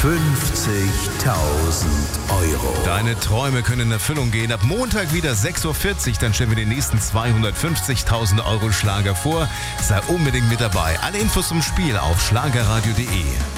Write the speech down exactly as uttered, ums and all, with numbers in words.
fünfzigtausend Euro. Deine Träume können in Erfüllung gehen. Ab Montag wieder sechs Uhr vierzig, dann stellen wir den nächsten zweihundertfünfzigtausend Euro Schlager vor. Sei unbedingt mit dabei. Alle Infos zum Spiel auf schlagerradio punkt de.